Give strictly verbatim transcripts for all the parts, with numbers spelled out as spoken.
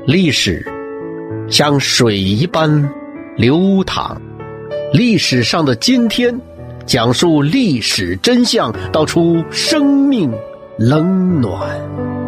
历史像水一般流淌，历史上的今天，讲述历史真相，道出生命冷暖。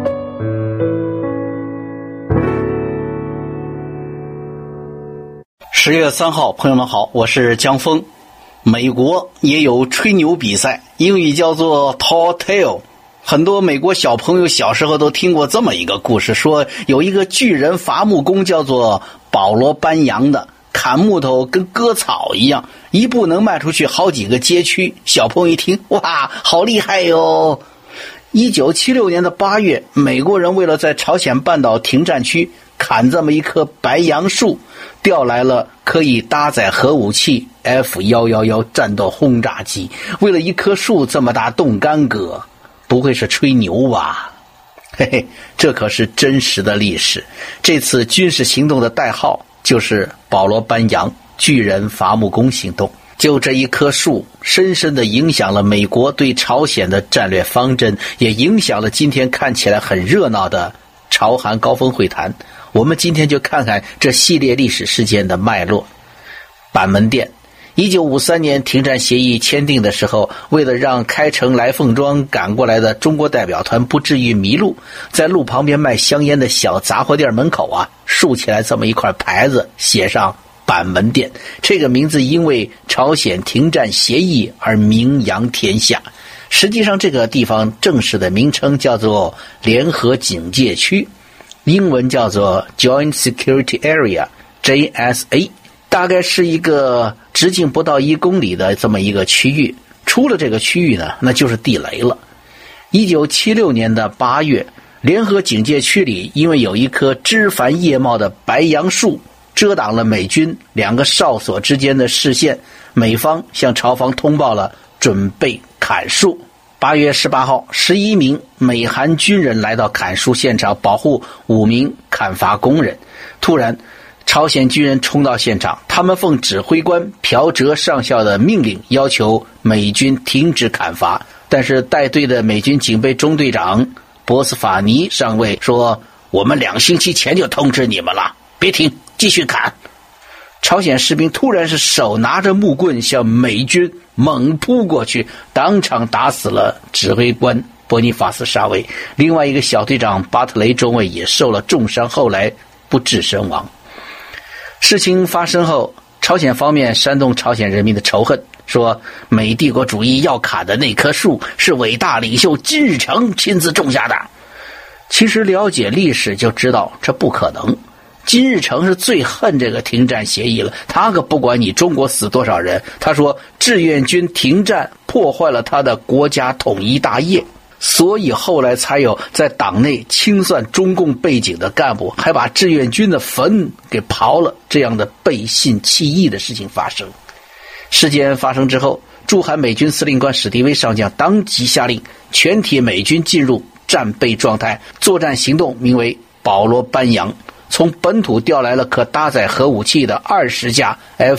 十月三号，朋友们好，我是江峰。美国也有吹牛比赛，英语叫做 Tall Tale。很多美国小朋友小时候都听过这么一个故事，说有一个巨人伐木工叫做保罗班扬的，砍木头跟割草一样，一步能迈出去好几个街区。小朋友一听，哇，好厉害哟！一九七六年的八月，美国人为了在朝鲜半岛停战区砍这么一棵白杨树，调来了可以搭载核武器 F 一一一 战斗轰炸机。为了一棵树这么大动干戈，不会是吹牛吧？嘿嘿，这可是真实的历史。这次军事行动的代号就是保罗班扬巨人伐木工行动。就这一棵树，深深地影响了美国对朝鲜的战略方针，也影响了今天看起来很热闹的朝韩高峰会谈。我们今天就看看这系列历史事件的脉络。板门店一九五三年停战协议签订的时候，为了让开城来凤庄赶过来的中国代表团不至于迷路，在路旁边卖香烟的小杂货店门口啊，竖起来这么一块牌子，写上板门店。这个名字因为朝鲜停战协议而名扬天下。实际上这个地方正式的名称叫做联合警戒区，英文叫做 Joint Security Area J S A， 大概是一个直径不到一公里的这么一个区域。出了这个区域呢，那就是地雷了。一九七六年的八月，联合警戒区里因为有一棵枝繁叶茂的白杨树遮挡了美军两个哨所之间的视线，美方向朝方通报了准备砍树。八月十八号，十一名美韩军人来到砍树现场，保护五名砍伐工人。突然，朝鲜军人冲到现场，他们奉指挥官朴哲上校的命令，要求美军停止砍伐。但是带队的美军警备中队长博斯法尼上尉说，我们两星期前就通知你们了，别停，继续砍。朝鲜士兵突然是手拿着木棍向美军猛扑过去，当场打死了指挥官伯尼法斯上尉，另外一个小队长巴特雷中尉也受了重伤，后来不治身亡。事情发生后，朝鲜方面煽动朝鲜人民的仇恨，说美帝国主义要砍的那棵树是伟大领袖金日成亲自种下的。其实了解历史就知道这不可能，金日成是最恨这个停战协议了，他可不管你中国死多少人，他说志愿军停战破坏了他的国家统一大业，所以后来才有在党内清算中共背景的干部，还把志愿军的坟给刨了，这样的背信弃义的事情发生。事件发生之后，驻韩美军司令官史迪威上将当即下令全体美军进入战备状态，作战行动名为保罗班扬，从本土调来了可搭载核武器的二十架 F